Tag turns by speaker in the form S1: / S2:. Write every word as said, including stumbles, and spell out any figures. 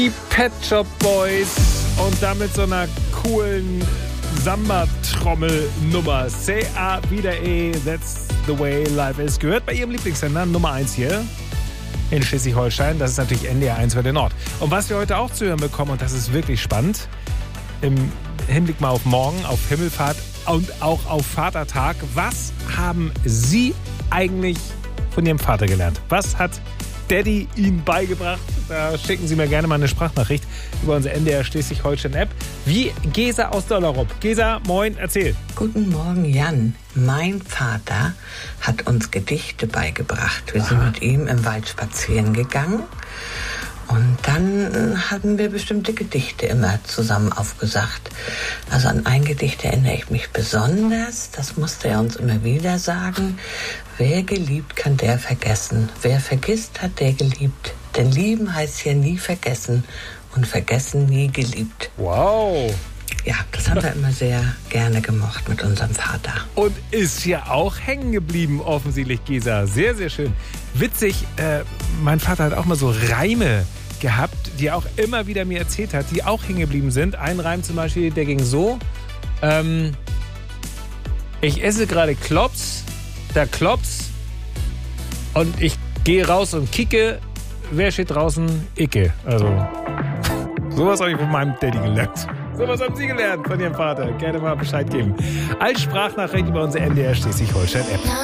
S1: Die Pet Shop Boys und damit so einer coolen Samba-Trommel-Nummer. C A wieder E, that's the way life is. Gehört bei ihrem Lieblingssender Nummer eins hier in Schleswig-Holstein. Das ist natürlich N D R eins für den Nord. Und was wir heute auch zu hören bekommen, und das ist wirklich spannend, im Hinblick mal auf morgen, auf Himmelfahrt und auch auf Vatertag. Was haben Sie eigentlich von Ihrem Vater gelernt? Was hat Daddy Ihnen beigebracht? Da schicken Sie mir gerne mal eine Sprachnachricht über unsere N D R Schleswig-Holstein-App. Wie Gesa aus Dollerup. Gesa, moin, erzähl.
S2: Guten Morgen, Jan. Mein Vater hat uns Gedichte beigebracht. Wir
S1: Aha.
S2: sind mit ihm im Wald spazieren gegangen. Und dann hatten wir bestimmte Gedichte immer zusammen aufgesagt. Also an ein Gedicht erinnere ich mich besonders. Das musste er uns immer wieder sagen. Wer geliebt, kann der vergessen. Wer vergisst, hat der geliebt. Denn lieben heißt ja nie vergessen und vergessen nie geliebt.
S1: Wow.
S2: Ja, das haben wir immer sehr gerne gemocht mit unserem Vater.
S1: Und ist ja auch hängen geblieben, offensichtlich, Gesa. Sehr, sehr schön. Witzig, äh, mein Vater hat auch mal so Reime gehabt, die er auch immer wieder mir erzählt hat, die auch hängen geblieben sind. Ein Reim zum Beispiel, der ging so. Ähm, ich esse gerade Klops, da Klops und ich gehe raus und kicke. Wer steht draußen? Icke. Also, sowas habe ich von meinem Daddy gelernt. Sowas haben Sie gelernt von Ihrem Vater. Gerne mal Bescheid geben. Als Sprachnachricht über unsere N D R Schleswig-Holstein-App.